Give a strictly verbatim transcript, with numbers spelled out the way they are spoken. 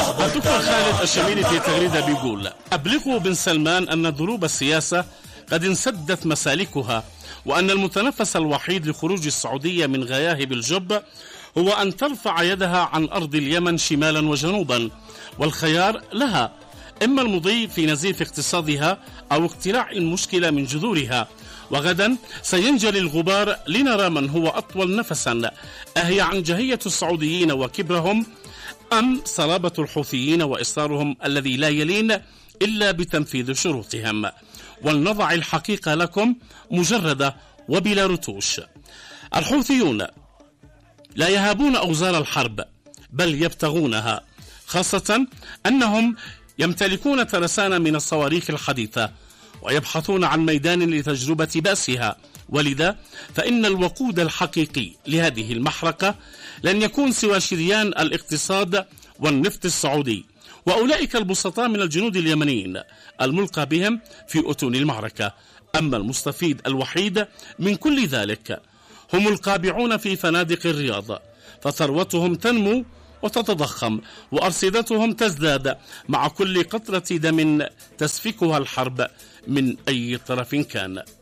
الدكتور خالد الشميلي في تغريدة بيقول: أبلغوا بن سلمان أن دروب السياسة قد انسدت مسالكها، وأن المتنفس الوحيد لخروج السعودية من غياهب الجب هو أن ترفع يدها عن أرض اليمن شمالا وجنوبا، والخيار لها: إما المضي في نزيف اقتصادها أو اقتلاع المشكلة من جذورها، وغدا سينجلي الغبار لنرى من هو أطول نفسا، أهي عنجهية السعوديين وكبرهم أم صلابة الحوثيين وإصرارهم الذي لا يلين إلا بتنفيذ شروطهم. ولنضع الحقيقة لكم مجردة وبلا رتوش: الحوثيون لا يهابون أوزار الحرب بل يبتغونها، خاصة أنهم يمتلكون ترسانة من الصواريخ الحديثة ويبحثون عن ميدان لتجربة بأسها، ولذا فإن الوقود الحقيقي لهذه المحرقة لن يكون سوى شريان الاقتصاد والنفط السعودي، وأولئك البسطاء من الجنود اليمنيين الملقى بهم في أتون المعركة. أما المستفيد الوحيد من كل ذلك هم القابعون في فنادق الرياض، فثروتهم تنمو وتتضخم وأرصدتهم تزداد مع كل قطرة دم تسفكها الحرب من أي طرف كان.